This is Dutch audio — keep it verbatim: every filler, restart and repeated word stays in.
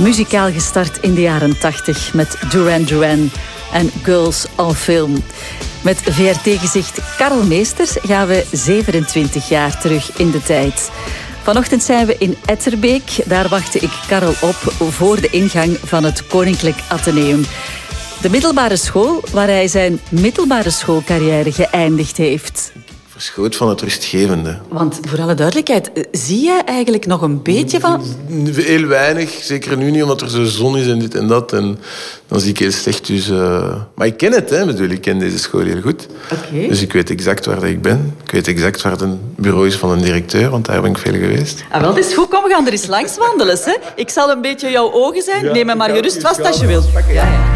Muzikaal gestart in de jaren tachtig met Duran Duran en Girls on Film. Met V R T-gezicht Karel Meesters gaan we zevenentwintig jaar terug in de tijd. Vanochtend zijn we in Etterbeek. Daar wachtte ik Karel op voor de ingang van het Koninklijk Atheneum. De middelbare school waar hij zijn middelbare schoolcarrière geëindigd heeft. Ik verschoot van het rustgevende. Want voor alle duidelijkheid, zie je eigenlijk nog een beetje van... Heel weinig, zeker nu niet, omdat er zo zon is en dit en dat. En dan zie ik heel slecht. Dus, uh... Maar ik ken het, hè, bedoel, ik ken deze school heel goed. Okay. Dus ik weet exact waar ik ben. Ik weet exact waar het bureau is van een directeur, want daar ben ik veel geweest. Ah, wel, het is goed. Kom, we gaan er eens langs wandelen. Hè? Ik zal een beetje jouw ogen zijn. Ja, neem me maar gerust vast als je wilt. Ja, ja.